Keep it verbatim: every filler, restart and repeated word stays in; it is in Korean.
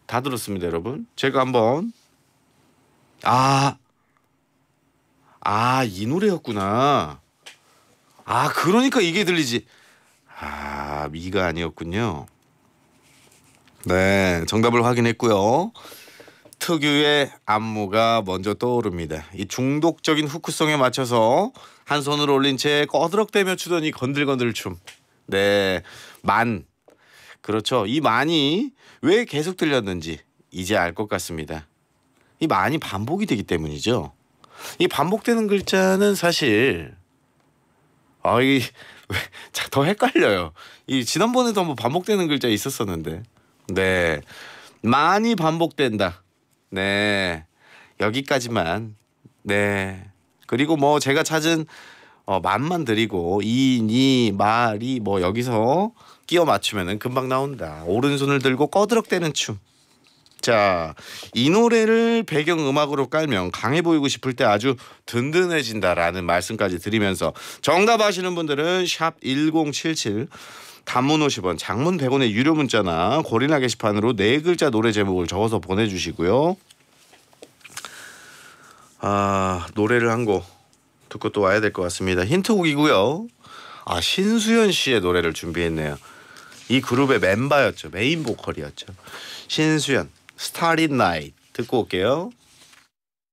다 들었습니다, 여러분. 제가 한번 아, 아, 이 노래였구나. 아, 그러니까 이게 들리지. 아, 미가 아니었군요. 네, 정답을 확인했고요. 특유의 안무가 먼저 떠오릅니다. 이 중독적인 후크송에 맞춰서 한 손을 올린 채 꺼드럭대며 추던 이 건들건들 춤. 네, 만. 그렇죠. 이 만이 왜 계속 들렸는지 이제 알 것 같습니다. 이 만이 반복이 되기 때문이죠. 이 반복되는 글자는 사실 아, 이 더 헷갈려요. 이 지난번에도 한번 반복되는 글자 있었었는데. 네, 많이 반복된다. 네, 여기까지만. 네, 그리고 뭐 제가 찾은 어, 만만 드리고 이, 니, 말이 뭐 여기서 끼워 맞추면은 금방 나온다. 오른손을 들고 꺼드럭대는 춤. 자, 이 노래를 배경음악으로 깔면 강해 보이고 싶을 때 아주 든든해진다라는 말씀까지 드리면서 정답 아시는 분들은 샵 일공칠칠 단문 오십 원, 장문 백 원의 유료 문자나 고리나 게시판으로 네 글자 노래 제목을 적어서 보내주시고요. 아, 노래를 한 곡 듣고 또 와야 될 것 같습니다. 힌트곡이고요. 아, 신수연 씨의 노래를 준비했네요. 이 그룹의 멤버였죠. 메인 보컬이었죠. 신수연, Starry Night 듣고 올게요.